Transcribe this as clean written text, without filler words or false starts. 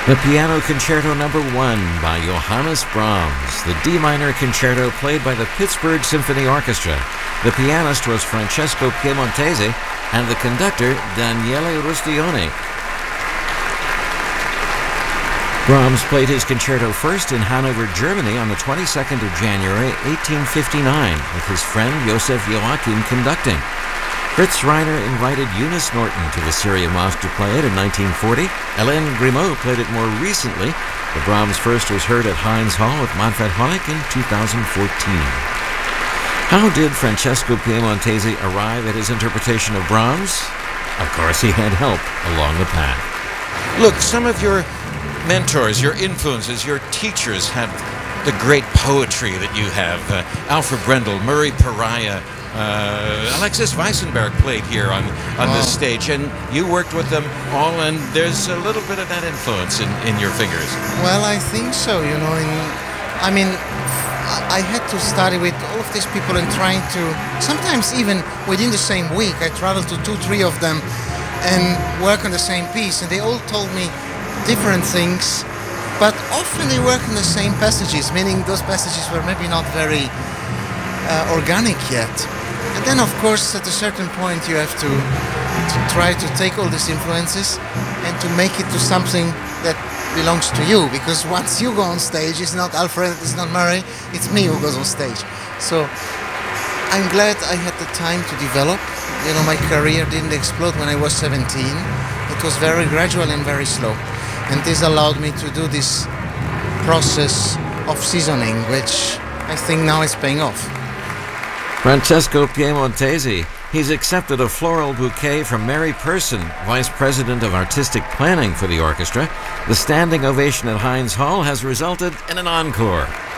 The Piano Concerto No. 1 by Johannes Brahms, the D minor concerto played by the Pittsburgh Symphony Orchestra. The pianist was Francesco Piemontesi and the conductor Daniele Rustioni. Brahms played his concerto first in Hanover, Germany on the 22nd of January, 1859, with his friend Joseph Joachim conducting. Fritz Reiner invited Eunice Norton to the Serie Moss to play it in 1940. Hélène Grimaud played it more recently. The Brahms first was heard at Heinz Hall with Manfred Honeck in 2014. How did Francesco Piemontesi arrive at his interpretation of Brahms? Of course, he had help along the path. Look, some of your mentors, your influences, your teachers have the great poetry that you have. Alfred Brendel, Murray Pariah, Alexis Weissenberg played here on this stage, and you worked with them all, and there's a little bit of that influence in your fingers. Well, I think so, I had to study with all of these people and trying to, sometimes even within the same week, I traveled to 2-3 of them and work on the same piece, and they all told me different things, but often they work on the same passages, meaning those passages were maybe not very organic yet. And then, of course, at a certain point, you have to try to take all these influences and to make it to something that belongs to you. Because once you go on stage, it's not Alfred, it's not Murray, it's me who goes on stage. So I'm glad I had the time to develop. My career didn't explode when I was 17. It was very gradual and very slow. And this allowed me to do this process of seasoning, which I think now is paying off. Francesco Piemontesi. He's accepted a floral bouquet from Mary Person, Vice President of Artistic Planning for the orchestra. The standing ovation at Heinz Hall has resulted in an encore.